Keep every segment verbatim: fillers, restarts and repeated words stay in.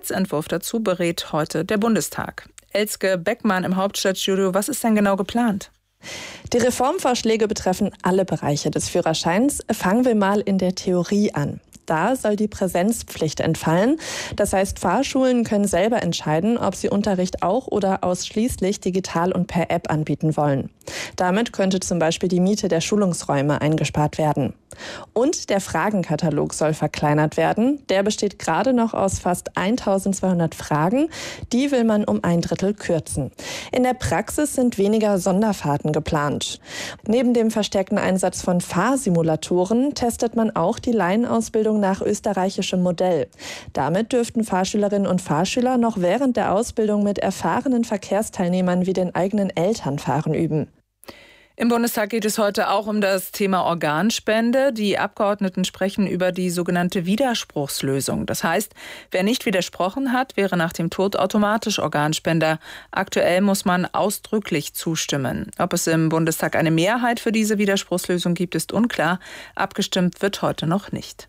Gesetzentwurf dazu berät heute der Bundestag. Elske Beckmann im Hauptstadtstudio, was ist denn genau geplant? Die Reformvorschläge betreffen alle Bereiche des Führerscheins. Fangen wir mal in der Theorie an. Da soll die Präsenzpflicht entfallen. Das heißt, Fahrschulen können selber entscheiden, ob sie Unterricht auch oder ausschließlich digital und per App anbieten wollen. Damit könnte zum Beispiel die Miete der Schulungsräume eingespart werden. Und der Fragenkatalog soll verkleinert werden. Der besteht gerade noch aus fast eintausendzweihundert Fragen. Die will man um ein Drittel kürzen. In der Praxis sind weniger Sonderfahrten geplant. Neben dem verstärkten Einsatz von Fahrsimulatoren testet man auch die Laienausbildung nach österreichischem Modell. Damit dürften Fahrschülerinnen und Fahrschüler noch während der Ausbildung mit erfahrenen Verkehrsteilnehmern wie den eigenen Eltern fahren üben. Im Bundestag geht es heute auch um das Thema Organspende. Die Abgeordneten sprechen über die sogenannte Widerspruchslösung. Das heißt, wer nicht widersprochen hat, wäre nach dem Tod automatisch Organspender. Aktuell muss man ausdrücklich zustimmen. Ob es im Bundestag eine Mehrheit für diese Widerspruchslösung gibt, ist unklar. Abgestimmt wird heute noch nicht.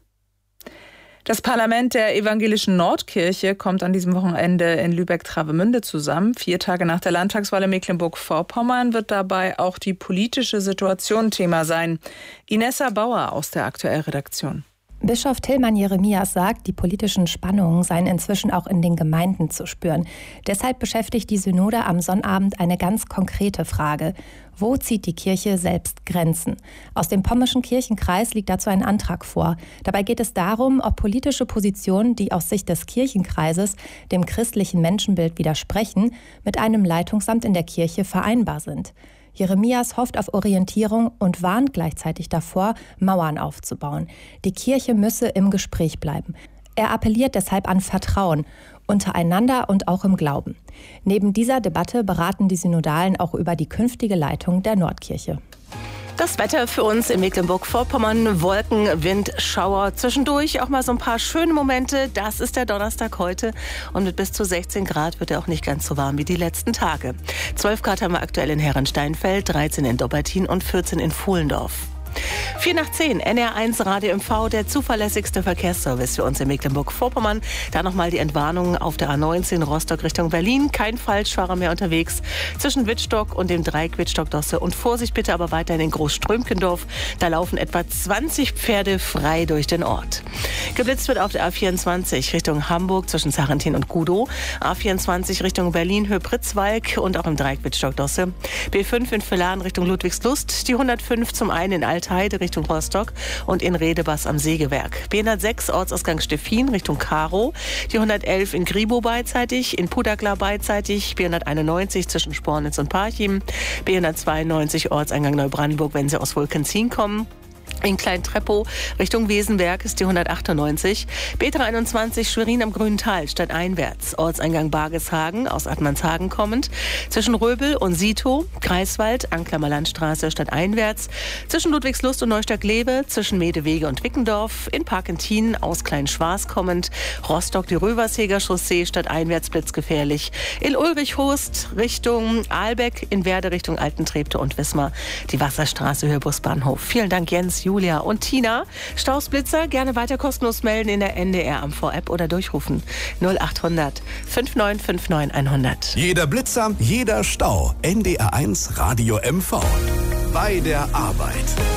Das Parlament der evangelischen Nordkirche kommt an diesem Wochenende in Lübeck-Travemünde zusammen. Vier Tage nach der Landtagswahl in Mecklenburg-Vorpommern wird dabei auch die politische Situation Thema sein. Inessa Bauer aus der Aktuell-Redaktion. Bischof Tilman Jeremias sagt, die politischen Spannungen seien inzwischen auch in den Gemeinden zu spüren. Deshalb beschäftigt die Synode am Sonnabend eine ganz konkrete Frage. Wo zieht die Kirche selbst Grenzen? Aus dem Pommerschen Kirchenkreis liegt dazu ein Antrag vor. Dabei geht es darum, ob politische Positionen, die aus Sicht des Kirchenkreises dem christlichen Menschenbild widersprechen, mit einem Leitungsamt in der Kirche vereinbar sind. Jeremias hofft auf Orientierung und warnt gleichzeitig davor, Mauern aufzubauen. Die Kirche müsse im Gespräch bleiben. Er appelliert deshalb an Vertrauen, untereinander und auch im Glauben. Neben dieser Debatte beraten die Synodalen auch über die künftige Leitung der Nordkirche. Das Wetter für uns in Mecklenburg-Vorpommern, Wolken, Wind, Schauer, zwischendurch auch mal so ein paar schöne Momente. Das ist der Donnerstag heute und mit bis zu sechzehn Grad wird er auch nicht ganz so warm wie die letzten Tage. zwölf Grad haben wir aktuell in Herrensteinfeld, dreizehn in Dobbertin und vierzehn in Fuhlendorf. vier nach zehn, N R eins Radio M V, der zuverlässigste Verkehrsservice für uns in Mecklenburg-Vorpommern. Da nochmal die Entwarnung auf der A neunzehn Rostock Richtung Berlin. Kein Falschfahrer mehr unterwegs zwischen Wittstock und dem Dreieck Wittstock-Dosse. Und Vorsicht bitte aber weiterhin in Großströmkendorf. Da laufen etwa zwanzig Pferde frei durch den Ort. Geblitzt wird auf der A vierundzwanzig Richtung Hamburg zwischen Sarrentin und Gudow. A vierundzwanzig Richtung Berlin, Höhe-Pritzwalk und auch im Dreieck Wittstock-Dosse. B fünf in Villaren Richtung Ludwigslust. Die hundertfünf zum einen in Altheide Richtung Rostock und in Redebas am Sägewerk. B hundertsechs Ortsausgang Steffin Richtung Karow. Die hundertelf in Gribow beidseitig, in Pudagla beidseitig. B hunderteinundneunzig zwischen Spornitz und Parchim. B hundertzweiundneunzig Ortseingang Neubrandenburg, wenn Sie aus Wolkenzin kommen. In Klein-Treppow Richtung Wesenberg ist die hundertachtundneunzig. B dreiundzwanzig Schwerin am Grünen Tal stadteinwärts. Ortseingang Bargeshagen aus Attmannshagen kommend. Zwischen Röbel und Sito, Greifswald, Anklammer Landstraße stadteinwärts. Zwischen Ludwigslust und Neustadt-Glewe, zwischen Medewege und Wickendorf. In Parkentin aus Klein-Schwars kommend. Rostock die Röversheger Chaussee stadteinwärts blitzgefährlich. In Ulrichhorst Richtung Ahlbeck, in Werde Richtung Altentreptow und Wismar die Wasserstraße Höhe Busbahnhof. Vielen Dank Jens, Julia und Tina. Stausblitzer gerne weiter kostenlos melden in der N D R am V-App oder durchrufen null achthundert neunundfünfzig neunundfünfzig hundert. Jeder Blitzer, jeder Stau. N D R eins Radio M V. Bei der Arbeit.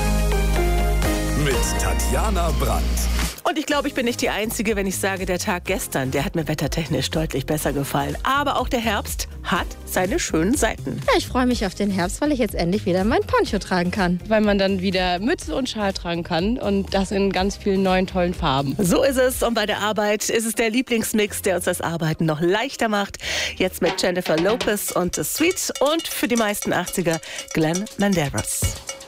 Mit Tatjana Brandt. Und ich glaube, ich bin nicht die Einzige, wenn ich sage, der Tag gestern, der hat mir wettertechnisch deutlich besser gefallen. Aber auch der Herbst hat seine schönen Seiten. Ja, ich freue mich auf den Herbst, weil ich jetzt endlich wieder mein Poncho tragen kann. Weil man dann wieder Mütze und Schal tragen kann und das in ganz vielen neuen, tollen Farben. So ist es. Und bei der Arbeit ist es der Lieblingsmix, der uns das Arbeiten noch leichter macht. Jetzt mit Jennifer Lopez und The Sweet und für die meisten achtziger Glenn Menderes.